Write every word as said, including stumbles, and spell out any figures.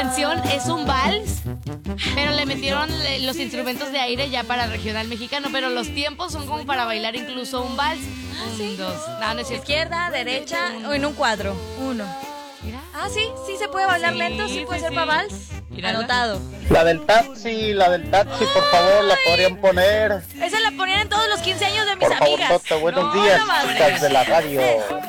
canción es un vals, pero le metieron eh, los instrumentos de aire ya para regional mexicano, pero los tiempos son como para bailar incluso un vals. Un, dos, no, no es cierto. Izquierda, derecha o en un cuadro. Uno. Mira. Ah, sí, sí se puede bailar Sí, lento, sí puede sí, ser sí. para vals. Míralo. Anotado. La del taxi, la del taxi, por favor, la podrían poner. Esa la ponían en todos los quince años de mis Por favor, amigas. Toto, buenos No, días, la madre. chicas de la radio.